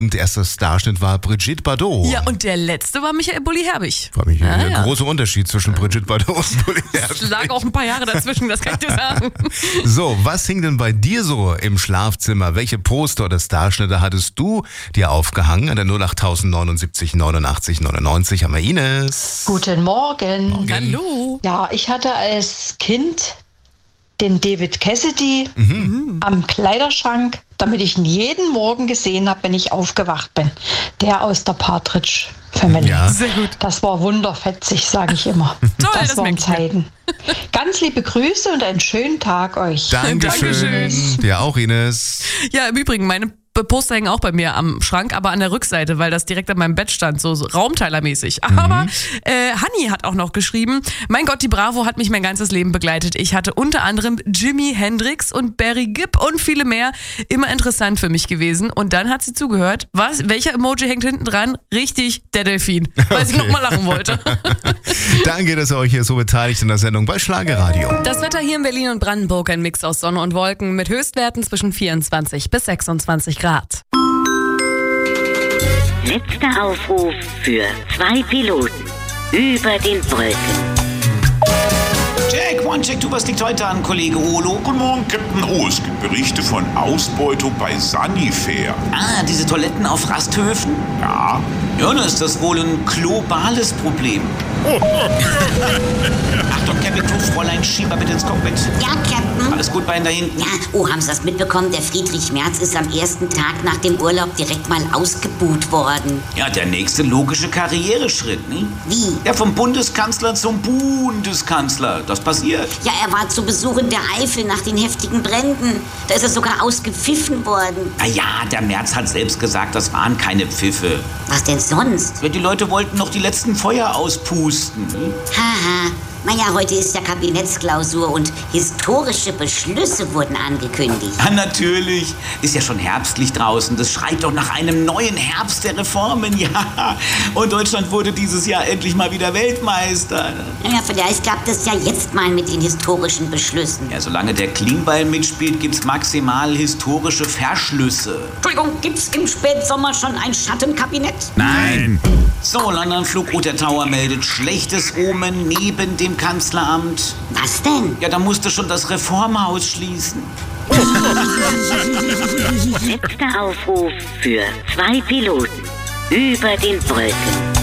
Und erster Starschnitt war Brigitte Bardot. Ja, und der letzte war Michael Bulli-Herbig. War mich ein großer Unterschied zwischen Brigitte Bardot und Bulli-Herbig. Es lag auch ein paar Jahre dazwischen, das kann ich dir sagen. So, was hing denn bei dir so im Schlafzimmer? Welche Poster oder Starschnitte hattest du dir aufgehangen? An der 08079 89 99 haben wir Ines. Guten Morgen. Hallo. Ja, ich hatte als Kind den David Cassidy am Kleiderschrank, damit ich ihn jeden Morgen gesehen habe, wenn ich aufgewacht bin. Der aus der Partridge Family. Ja. Sehr gut. Das war wunderfetzig, sage ich immer. Toll, das das waren merke ich mir. Zeiten. Ganz liebe Grüße und einen schönen Tag euch. Dankeschön. Dir auch, Ines. Ja, im Übrigen, meine Poster hängen auch bei mir am Schrank, aber an der Rückseite, weil das direkt an meinem Bett stand, so raumteilermäßig. Aber Hanni hat auch noch geschrieben, mein Gott, die Bravo hat mich mein ganzes Leben begleitet. Ich hatte unter anderem Jimi Hendrix und Barry Gibb und viele mehr. Immer interessant für mich gewesen. Und dann hat sie zugehört. Welcher Emoji hängt hinten dran? Richtig, der Delfin. Weil sie nochmal lachen wollte. Danke, dass ihr euch hier so beteiligt in der Sendung bei Schlagerradio. Das Wetter hier in Berlin und Brandenburg, ein Mix aus Sonne und Wolken mit Höchstwerten zwischen 24 bis 26 Grad. Letzter Aufruf für 2 Piloten über den Wolken. Jack, One-Check, du, was liegt heute an, Kollege Olo? Guten Morgen, Captain O. Es gibt Berichte von Ausbeutung bei Sanifair. Ah, diese Toiletten auf Rasthöfen? Ja, Ja, dann ist das wohl ein globales Problem. Achtung, Captain, Fräulein, schieb mal bitte ins Cockpit. Ja, Captain. Alles gut bei Ihnen da hinten? Ja, oh, haben Sie das mitbekommen? Der Friedrich Merz ist am ersten Tag nach dem Urlaub direkt mal ausgebuht worden. Ja, der nächste logische Karriereschritt, ne? Wie? Ja, vom Bundeskanzler zum Bundeskanzler. Das passiert. Ja, er war zu Besuch in der Eifel nach den heftigen Bränden. Da ist er sogar ausgepfiffen worden. Na ja, der Merz hat selbst gesagt, das waren keine Pfiffe. Was denn sonst? Ja, die Leute wollten noch die letzten Feuer auspusten. Ne? Haha. Naja, heute ist ja Kabinettsklausur und historische Beschlüsse wurden angekündigt. Ja, natürlich. Ist ja schon herbstlich draußen. Das schreit doch nach einem neuen Herbst der Reformen. Ja. Und Deutschland wurde dieses Jahr endlich mal wieder Weltmeister. Naja, vielleicht klappt es ja jetzt mal mit den historischen Beschlüssen. Ja, solange der Klingbeil mitspielt, gibt's maximal historische Verschlüsse. Entschuldigung, gibt's im Spätsommer schon ein Schattenkabinett? Nein. So, London Flugroute Tower meldet schlechtes Omen neben dem Kanzleramt. Was denn? Ja, da musste schon das Reformhaus schließen. Letzter Aufruf für 2 Piloten über den Wolken.